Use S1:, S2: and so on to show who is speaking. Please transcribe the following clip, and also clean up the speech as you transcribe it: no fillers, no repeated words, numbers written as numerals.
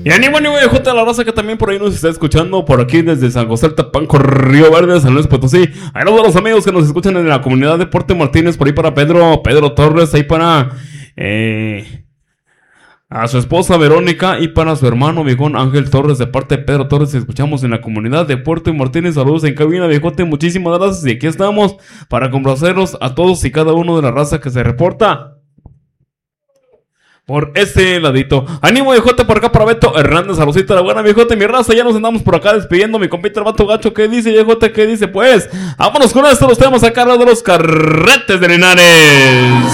S1: Y ánimo, J, la raza que también por ahí nos está escuchando, por aquí desde San José Tapanco, Río Verde, San Luis Potosí. Ahí los dos amigos que nos escuchan en la comunidad de Puerto Martínez, por ahí para Pedro Torres, ahí para a su esposa Verónica y para su hermano viejón Ángel Torres, de parte de Pedro Torres. Escuchamos en la comunidad de Puerto Martínez. Saludos en cabina, viejote, muchísimas gracias. Y aquí estamos para complaceros a todos y cada uno de la raza que se reporta por este ladito. Ánimo, viejote, por acá para Beto Hernández, Saludcita la buena, viejote, mi raza. Ya nos andamos por acá despidiendo. Mi compita el vato gacho, ¿qué dice, viejote? ¿Qué dice? Pues vámonos con esto, los tenemos acá de los carretes de Linares.